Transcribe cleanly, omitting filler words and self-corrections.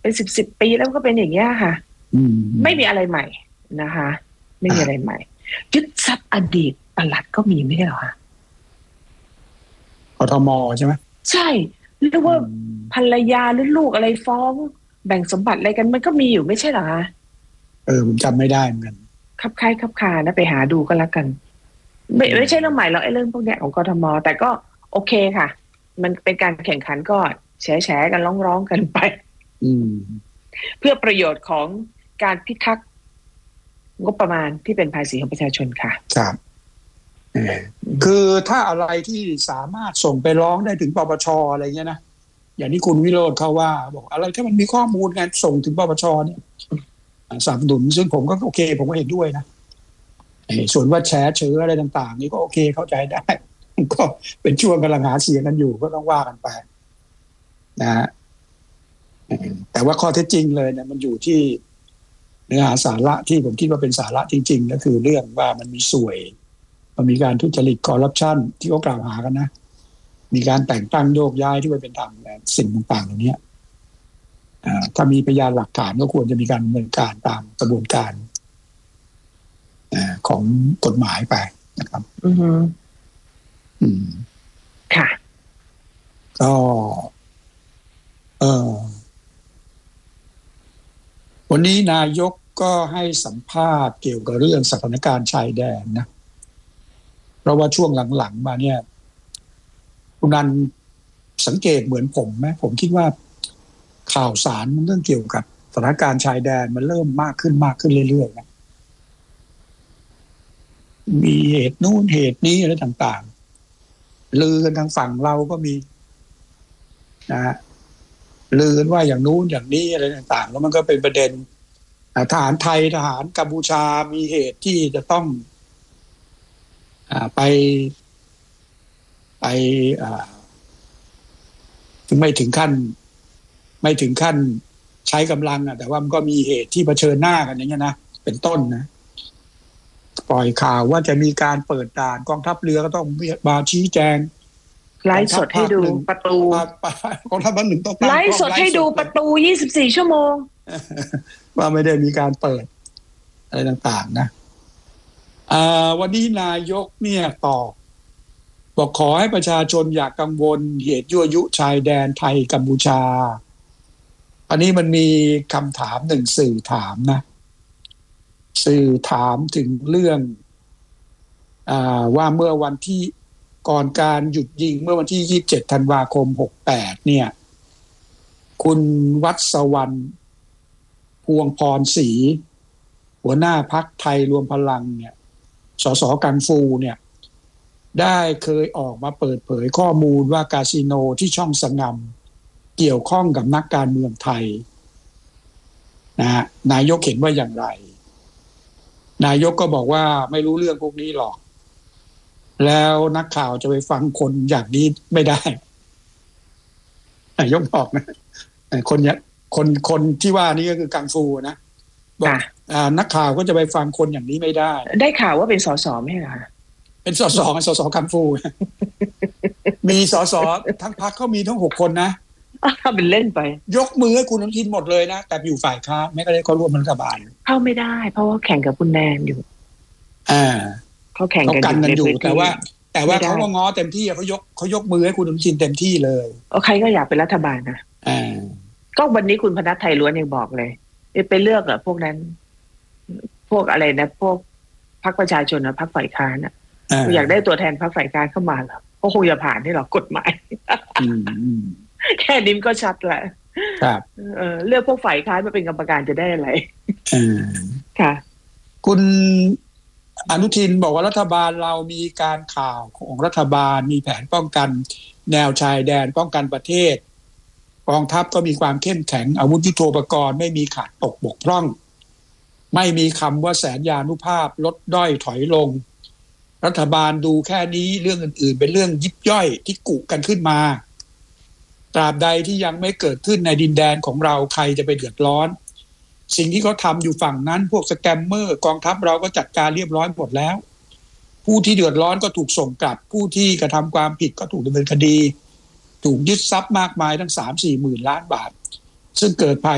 เป็น10ปีแล้วก็เป็นอย่างเงี้ยค่ะไม่มีอะไรใหม่นะคะไม่มีอะไรใหม่ยึดทรัพย์อดีตปลัดก็มีไม่ใช่เหรอคะกทมใช่ไหมใช่หรือว่าภรรยาหรือลูกอะไรฟ้องแบ่งสมบัติอะไรกันมันก็มีอยู่ไม่ใช่เหรอคะผมจำไม่ได้เหมือนกันคับคล้ายคับคานะไปหาดูก็แล้วกันไม่ใช่เรื่องใหม่หรอกไอ้เรื่องพวกเนี้ยของกทมแต่ก็โอเคค่ะมันเป็นการแข่งขันก็แฉกันร้องกันไปเพื่อประโยชน์ของการพิทักษ์งบประมาณที่เป็นภาษีของประชาชนค่ะครับคือถ้าอะไรที่สามารถส่งไปร้องได้ถึงปปชอะไรเงี้ยนะอย่างที่คุณวิโรจน์เขาว่าบอกอะไรถ้ามันมีข้อมูลการส่งถึงปปชเนี่ยสนับสนุนซึ่งผมก็โอเคผมก็เห็นด้วยนะส่วนว่าแฉเชื้ออะไรต่างๆนี่ก็โอเคเข้าใจได้ก็เป็นช่วงกำลังหาเสียงกันอยู่ก็ต้องว่ากันไปนะฮะแต่ว่าข้อเท็จจริงเลยเนี่ยมันอยู่ที่เนื้อหาสาระที่ผมคิดว่าเป็นสาระจริงๆก็คือเรื่องว่ามันมีส่วยมันมีการทุจริตคอร์รัปชันที่เขากล่าวหากันนะมีการแต่งตั้งโยกย้ายที่ไม่เป็นธรรมสิ่งต่างๆเหล่านี้ถ้ามีพยานหลักฐานก็ควรจะมีการดำเนินการตามกระบวนการของกฎหมายไปนะครับค่ะก็วันนี้นายกก็ให้สัมภาษณ์เกี่ยวกับเรื่องสถานการณ์ชายแดนนะเพราะว่าช่วงหลังๆมาเนี่ยคุณนันสังเกตเหมือนผมไหมผมคิดว่าข่าวสารมันเรื่องเกี่ยวกับสถานการณ์ชายแดนมันเริ่มมากขึ้นเรื่อยๆนะมีเหตุนู้นเหตุนี้อะไรต่างๆลือกันทางฝั่งเราก็มีนะฮะลือกันว่าอย่างนู้นอย่างนี้อะไรต่างๆแล้วมันก็เป็นประเด็นทหารไทยทหารกัมพูชามีเหตุที่จะต้องไปไม่ถึงขั้นใช้กำลังแต่ว่ามันก็มีเหตุที่เผชิญหน้ากันอย่างเงี้ยนะเป็นต้นนะปล่อยข่าวว่าจะมีการเปิดด่านกองทัพเรือก็ต้องมาชี้แจงไลฟ์สดให้ดูประตูกองทัพภาคหนึ่งต้องไลฟ์สดให้ดูประตู24ชั่วโมงว่าไม่ได้มีการเปิดอะไรต่างๆนะวันนี้นายกเนี่ยตอบบอกขอให้ประชาชนอย่ากังวลเหตุยั่วยุชายแดนไทยกัมพูชาอันนี้มันมีคำถามหนึ่งสื่อถามนะสื่อถามถึงเรื่องว่าเมื่อวันที่ก่อนการหยุดยิงเมื่อวันที่27ธันวาคม68เนี่ยคุณวัชวรรณพวงพรศรีหัวหน้าพรรคไทยรวมพลังเนี่ยสสกังฟูเนี่ยได้เคยออกมาเปิดเผยข้อมูลว่าคาสิโนที่ช่องสงำเกี่ยวข้องกับนักการเมืองไทยนะนายกเห็นว่าอย่างไรนายกก็บอกว่าไม่รู้เรื่องพวกนี้หรอกแล้วนักข่าวจะไปฟังคนอย่างนี้ไม่ได้นายกบอกนะคนที่ว่านี้ก็คือกังฟูนะบอกนักข่าวก็จะไปฟังคนอย่างนี้ไม่ได้ได้ข่าวว่าเป็นสสไม่ใช่เหรอคะเป็นสสกังฟูมีสสทั้งพรรคเขามีทั้ง6คนนะเป็นเล่นไปยกมือให้คุณอนุทินหมดเลยนะแต่อยู่ฝ่ายค้านไม่ก็ได้เขาร่วมรัฐบาลเข้าไม่ได้เพราะว่าแข่งกับคุณแนนอยู่เขาแข่งกันอยู่แต่ว่าเขาก็ง้อเต็มที่เขายกมือให้คุณอนุทินเต็มที่เลยใครก็อยากเป็นรัฐบาลนะก็วันนี้คุณพนัสไทยล้วนยังบอกเลยไปเลือกพวกนั้นพวกอะไรนะพวกพรรคประชาชนนะพรรคฝ่ายค้านอ่ะอยากได้ตัวแทนพรรคฝ่ายค้านเข้ามาหรอก็คงจะผ่านให้หรอกกฎหมายแค่นี้ก็ชัดแหละครับเลือกพวกฝ่ายค้านมาเป็นกรรมการจะได้อะไรค่ะคุณอนุทินบอกว่ารัฐบาลเรามีการข่าวของรัฐบาลมีแผนป้องกันแนวชายแดนป้องกันประเทศกองทัพก็มีความเข้มแข็งอาวุธยุทโธปกรณ์ไม่มีขาดตกบกพร่องไม่มีคำว่าแสนยานุภาพลดด้อยถอยลงรัฐบาลดูแค่นี้เรื่องอื่นๆเป็นเรื่องยิบย่อยที่กุกันขึ้นมาตราบใดที่ยังไม่เกิดขึ้นในดินแดนของเราใครจะไปเดือดร้อนสิ่งที่เขาทำอยู่ฝั่งนั้นพวกสแกมเมอร์กองทัพเราก็จัดการเรียบร้อยหมดแล้วผู้ที่เดือดร้อนก็ถูกส่งกลับผู้ที่กระทำความผิดก็ถูกดำเนินคดีถูกยึดทรัพย์มากมายทั้ง 3-4 หมื่นล้านบาทซึ่งเกิดภาย